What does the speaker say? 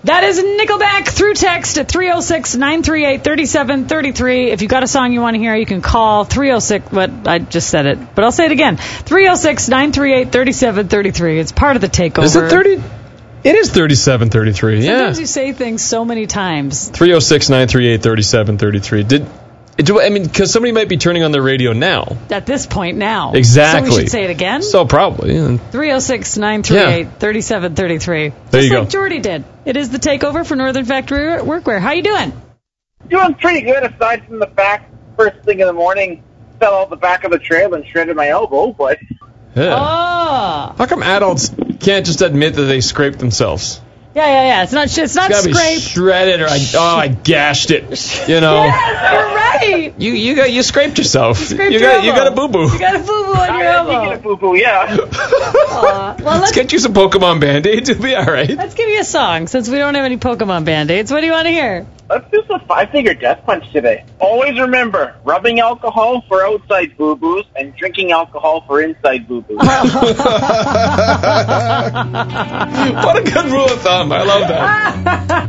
That is Nickelback through text at 306-938-3733. If you've got a song you want to hear, you can call 306. But I just said it, but I'll say it again. 306-938-3733. It's part of the takeover. Is it 30? It is 3733. Yeah. Sometimes you say things so many times. 306-938-3733. Because somebody might be turning on their radio now. At this point now. Exactly. So we should say it again? So probably. 306-938-3733. There you go. Just like Jordy did. It is the takeover for Northern Factory Workwear. How you doing? Doing pretty good, aside from the fact, first thing in the morning, fell out the back of the trailer and shredded my elbow, but... Yeah. Oh. How come adults can't just admit that they scraped themselves? Yeah. It's not It's gotta scraped. be shredded, or I gashed it. You know. Yes, you're right. You scraped yourself. You your got a boo boo. You got a boo-boo on your elbow. I did get a boo-boo, yeah. Well, let's get you some Pokemon Band-Aids. It'll be all right. Let's give you a song, since we don't have any Pokemon Band-Aids. What do you want to hear? Let's do some five-finger death punch today. Always remember, rubbing alcohol for outside boo-boos and drinking alcohol for inside boo-boos. What a good rule of thumb. I love that.